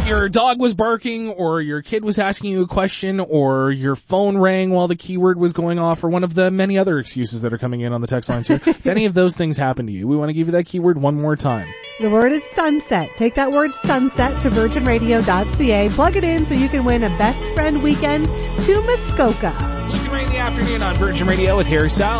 your dog was barking, or your kid was asking you a question, or your phone rang while the keyword was going off, or one of the many other excuses that are coming in on the text lines here. If any of those things happen to you, we want to give you that keyword one more time. The word is sunset. Take that word sunset to virginradio.ca. Plug it in so you can win a best friend weekend to Muskoka. Looking right in the afternoon on Virgin Radio with Harry Styles.